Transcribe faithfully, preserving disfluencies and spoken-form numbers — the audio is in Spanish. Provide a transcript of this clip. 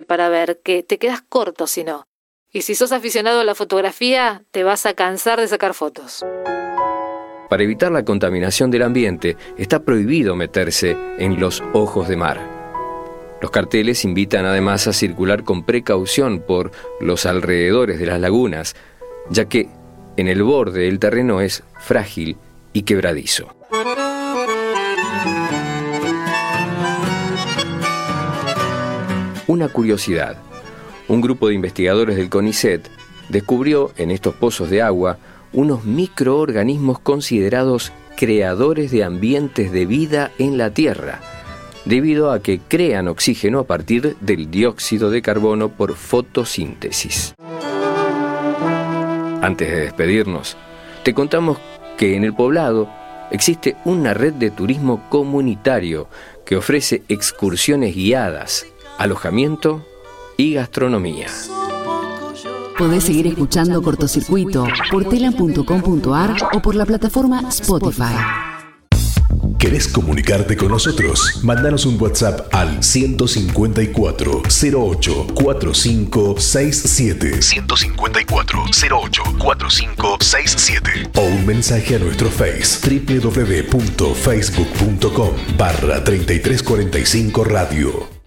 para ver que te quedas corto si no. Y si sos aficionado a la fotografía, te vas a cansar de sacar fotos. Para evitar la contaminación del ambiente, está prohibido meterse en los ojos de mar. Los carteles invitan además a circular con precaución por los alrededores de las lagunas, ya que en el borde el terreno es frágil y quebradizo. Una curiosidad. Un grupo de investigadores del CONICET descubrió en estos pozos de agua unos microorganismos considerados creadores de ambientes de vida en la Tierra, debido a que crean oxígeno a partir del dióxido de carbono por fotosíntesis. Antes de despedirnos, te contamos que en el poblado existe una red de turismo comunitario que ofrece excursiones guiadas, alojamiento y gastronomía. Podés seguir escuchando Cortocircuito por telam punto com punto ar o por la plataforma Spotify. ¿Querés comunicarte con nosotros? Mándanos un WhatsApp al ciento cincuenta y cuatro, cero ocho, cuarenta y cinco sesenta y siete. ciento cincuenta y cuatro, cero ocho, cuarenta y cinco sesenta y siete. O un mensaje a nuestro Face w w w punto facebook punto com barra treinta y tres cuarenta y cinco radio.